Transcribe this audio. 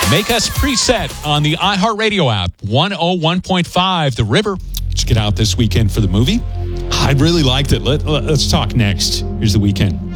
Make Us Preset on the iHeartRadio app. 101.5 The River. Let's get out this weekend for the movie. I really liked it. Let's talk next. Here's The Weeknd.